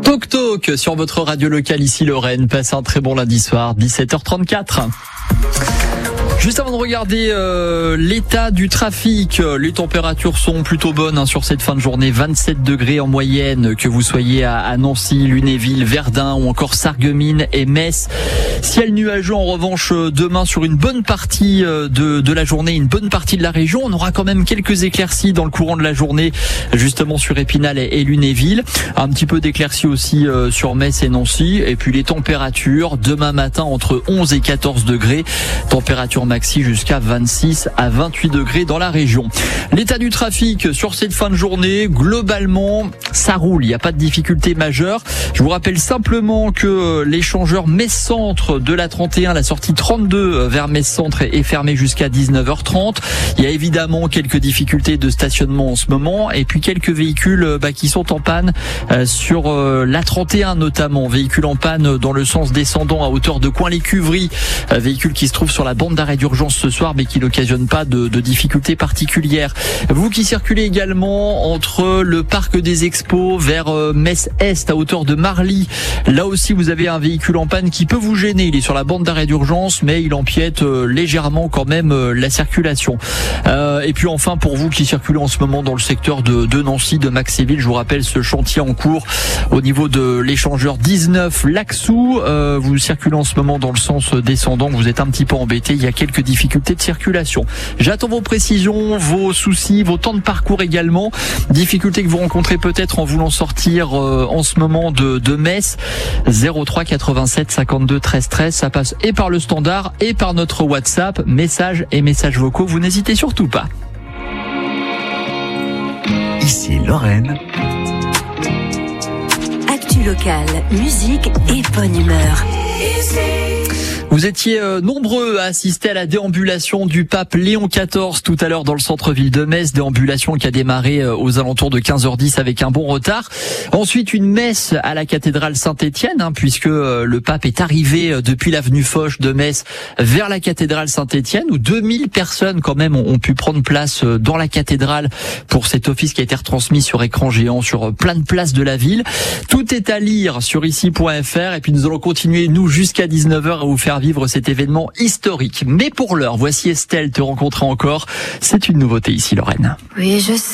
Toc Toc sur votre radio locale ici Lorraine. Passez un très bon lundi soir, 17h34. Juste avant de regarder l'état du trafic, les températures sont plutôt bonnes sur cette fin de journée. 27 degrés en moyenne, que vous soyez à Nancy, Lunéville, Verdun ou encore Sarreguemines et Metz. Ciel nuageux en revanche demain sur une bonne partie de la journée, une bonne partie de la région. On aura quand même quelques éclaircies dans le courant de la journée, justement sur Épinal et Lunéville. Un petit peu d'éclaircies aussi sur Metz et Nancy. Et puis les températures, demain matin entre 11 et 14 degrés. Température maxi jusqu'à 26 à 28 degrés dans la région. L'état du trafic sur cette fin de journée, globalement, ça roule. Il n'y a pas de difficulté majeure. Je vous rappelle simplement que l'échangeur Metz-Centre de la 31, la sortie 32 vers Metz-Centre est fermée jusqu'à 19h30. Il y a évidemment quelques difficultés de stationnement en ce moment et puis quelques véhicules qui sont en panne sur la 31 notamment. Véhicules en panne dans le sens descendant à hauteur de Coin-les-Cuveries. Véhicule qui se trouve sur la bande d'arrêt d'urgence ce soir mais qui n'occasionne pas de difficultés particulières. Vous qui circulez également entre le parc des Expos vers Metz-Est à hauteur de Marly, là aussi vous avez un véhicule en panne qui peut vous gêner. Il est sur la bande d'arrêt d'urgence mais il empiète légèrement quand même la circulation. Et puis enfin pour vous qui circulez en ce moment dans le secteur de Nancy, de Maxéville, je vous rappelle ce chantier en cours au niveau de l'échangeur 19 Laxou. Vous circulez en ce moment dans le sens descendant, vous êtes un petit peu embêté, il y a quelques difficultés de circulation. J'attends vos précisions, vos soucis, vos temps de parcours également. Difficultés que vous rencontrez peut-être en voulant sortir en ce moment de Metz. 03 87 52 13 13, ça passe et par le standard et par notre WhatsApp. Messages et messages vocaux, vous n'hésitez surtout pas. Ici Lorraine. Actu locale, musique et bonne humeur. Vous étiez nombreux à assister à la déambulation du pape Léon XIV tout à l'heure dans le centre-ville de Metz, déambulation qui a démarré aux alentours de 15h10 avec un bon retard. Ensuite, une messe à la cathédrale Saint-Étienne, puisque le pape est arrivé depuis l'avenue Foch de Metz vers la cathédrale Saint-Étienne, où 2000 personnes quand même ont pu prendre place dans la cathédrale pour cet office qui a été retransmis sur écran géant sur plein de places de la ville. Tout est à lire sur ici.fr et puis nous allons continuer, nous, jusqu'à 19h à vous faire vivre cet événement historique. Mais pour l'heure, voici Estelle, te rencontrer encore. C'est une nouveauté ici, Lorraine. Oui, je sais.